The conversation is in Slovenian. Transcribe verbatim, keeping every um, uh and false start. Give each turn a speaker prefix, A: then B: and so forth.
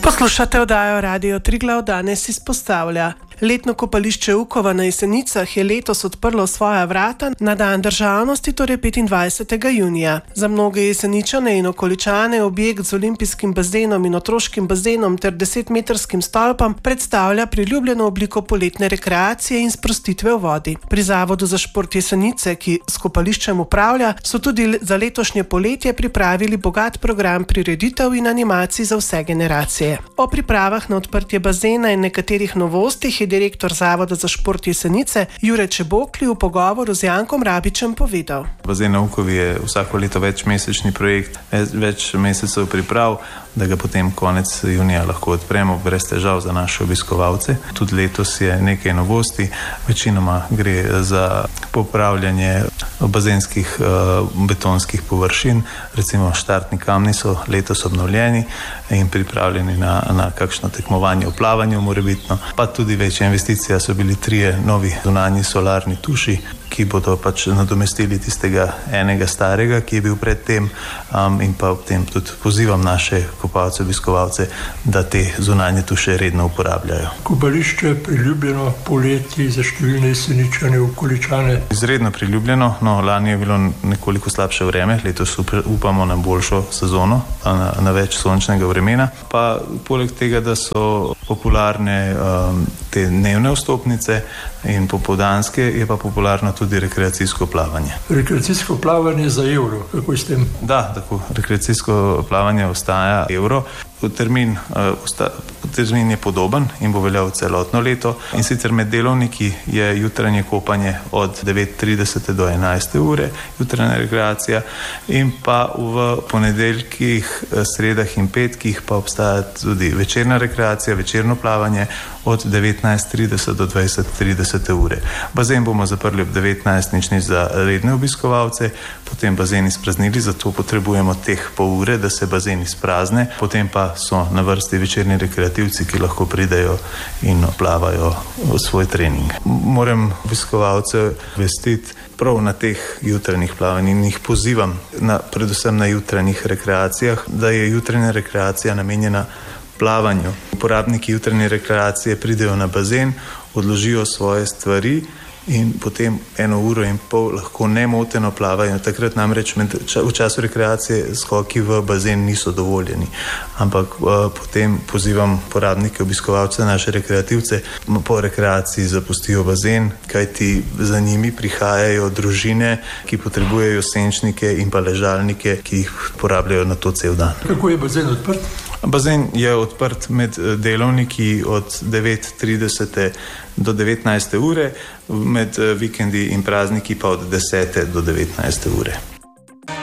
A: Poslušate oddajo Radio Triglav, danes izpostavlja. Letno kopališče Ukova na Jesenicah je letos odprlo svoja vrata na dan državnosti, torej petindvajsetega junija. Za mnoge Jeseničane in okoličane objekt z olimpijskim bazenom in otroškim bazenom ter desetmetrskim stolpom predstavlja priljubljeno obliko poletne rekreacije in sprostitve v vodi. Pri Zavodu za šport Jesenice, ki s kopališčem upravlja, so tudi za letošnje poletje pripravili bogat program prireditev in animacij za vse generacije. O pripravah na odprtje bazena in nekaterih novostih je direktor Zavoda za šport Jesenice Jure Čebokli v pogovoru z Jankom Rabičem povedal.
B: Bazen na Ukovi je vsako leto večmesečni projekt, več mesecev priprav, da ga potem konec junija lahko odpremo brez težav za naše obiskovalce. Tudi letos je nekaj novosti, večinoma gre za popravljanje bazenskih uh, betonskih površin, recimo štartni kamni so letos obnovljeni in pripravljeni na, na kakšno tekmovanje v plavanju morebitno, pa tudi večja investicija so bili trije novi zunanji solarni tuši, ki bodo pač nadomestili tistega enega starega, ki je bil pred tem, um, in pa ob tem tudi pozivam naše kopalce, obiskovalce, da te zunanje tuše redno uporabljajo.
C: Kopališče priljubljeno poleti za številne Jeseničane, okoličane?
B: Izredno priljubljeno, no lani je bilo nekoliko slabše vreme, letos upamo na boljšo sezono, na, na več sončnega vremena, pa poleg tega, da so popularne um, te dnevne vstopnice in popoldanske, je pa popularno tudi rekreacijsko plavanje.
C: Rekreacijsko plavanje za evro, kako je s tem?
B: Da, tako, rekreacijsko plavanje ostaja evro. Termin, uh, termin je podoben in bo veljal celotno leto. In sicer med delovniki je jutranje kopanje od devet trideset do enajste ure, jutranja rekreacija, in pa v ponedeljkih, sredah in petkih pa obstaja tudi večerna rekreacija, večerno plavanje od devetnajst trideset do dvajset trideset ure. Bazen bomo zaprli ob devetnajst nič nič za redne obiskovalce, potem bazen izpraznili, zato potrebujemo teh pol ure, da se bazen izprazne, potem pa so na vrsti večerni rekreativci, ki lahko pridejo in plavajo v svoj trening. Moram obiskovalce vestiti prav na teh jutranjih plavanjih in jih pozivam, na, predvsem na jutranjih rekreacijah, da je jutranja rekreacija namenjena plavanju. Uporabniki jutranje rekreacije pridejo na bazen, odložijo svoje stvari in potem eno uro in pol lahko nemoteno plavajo. Takrat namreč med, v času rekreacije skoki v bazen niso dovoljeni. Ampak uh, potem pozivam uporabnike, obiskovalce, naše rekreativce, po rekreaciji zapustijo bazen, kajti za njimi prihajajo družine, ki potrebujejo senčnike in pa ležalnike, ki jih porabljajo na to cel dan.
C: Kako je bazen odprt?
B: Bazen je odprt med delovniki od devet trideset do devetnajste ure, med vikendi in prazniki pa od desete do devetnajste ure.